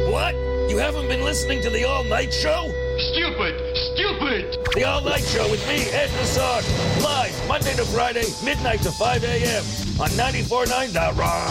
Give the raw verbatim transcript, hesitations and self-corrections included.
What? You haven't been listening to the All Night Show? Stupid! Stupid! The All Night Show with me, Ed Nassar, live Monday to Friday, midnight to five a.m. on ninety-four point nine The Rock.